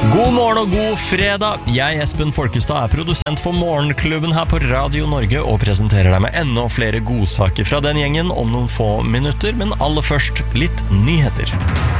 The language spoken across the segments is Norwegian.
God morgen og god fredag. Jeg, Espen Folkestad, er produsent for Morgenklubben her på Radio Norge og presenterer deg med enda flere godsaker fra den gjengen om noen få minutter, men aller først litt nyheter.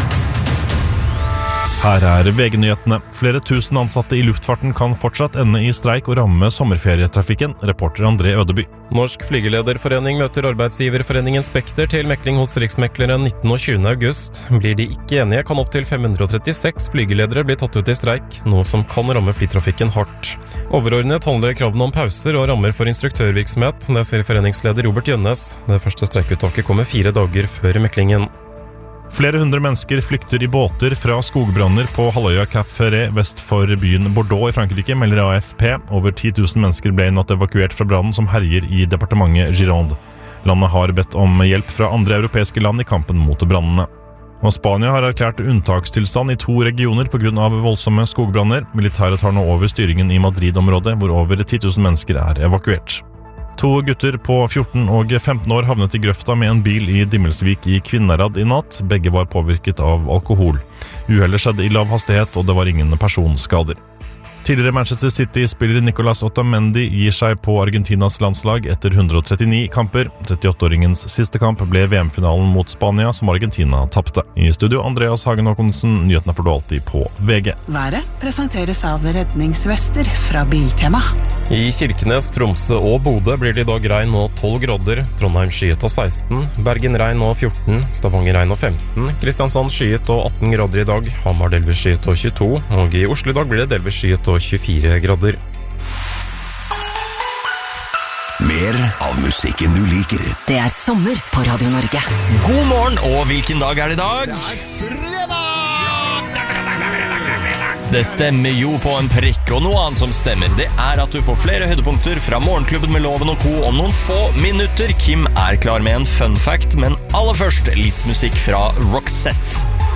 Her er VG-nyhetene. Flere tusen ansatte i luftfarten kan fortsatt ende i streik og ramme sommerferietrafikken, reporter André Ødeby. Norsk flygelederforening møter arbeidsgiverforeningen Spekter til mekling hos Riksmekleren 19. og 20. august. Blir de ikke enige, kan opp til 536 flygeledere bli tatt ut i streik, noe som kan ramme flytrafikken hardt. Overordnet handler kravene om pauser og rammer for instruktørvirksomhet, det sier foreningsleder Robert Jønnes. Det første streikuttaket kommer 4 dager før meklingen. Flere hundre mennesker flykter i båter fra skogbranner på halvøya Cap Ferret vest for byen Bordeaux i Frankrike, melder AFP. Over 10 000 mennesker ble i natt evakuert fra brannen som herjer i departementet Gironde. Landet har bedt om hjelp fra andre europeiske land i kampen mot brannene. Og Spania har erklært unntakstilstand i 2 regioner på grunn av voldsomme skogbranner. Militæret tar nå over styringen i Madrid-området, hvor over 10 000 mennesker er evakuert. 2 gutter på 14 og 15 år havnet i grøfta med en bil i Dimmelsvik i Kvinnherad i natt. Begge var påvirket av alkohol. Uhellet skjedde i lav hastighet, og det var ingen personskader. Tidligere Manchester City-spiller Nicolas Otamendi gir seg på Argentinas landslag etter 139 kamper. 38-åringens siste kamp ble VM-finalen mot Spania, som Argentina tappte. I studio Andreas Hagen Håkonsen, nyhetene får du alltid på VG. Været presenteres av redningsvester fra Biltema. I Kirkenes, Tromsø og Bodø blir det i dag regn og 12 grader, Trondheim skyet og 16, Bergen regn og 14, Stavanger regn og 15, Kristiansand skyet og 18 grader i dag, Hamar delvis skyet og 22, og i Oslo i dag blir det delvis skyet og 24 grader. Mer av musikken du liker. Det er sommer på Radio Norge. God morgen, og hvilken dag er det i dag? Det er fredag! Det stemmer jo på en prikk, og noe annet som stemmer, det er at du får flere høydepunkter fra Morgenklubben med Loven og Co. om noen få minutter. Kim er klar med en fun fact, men aller først litt musikk fra Roxette.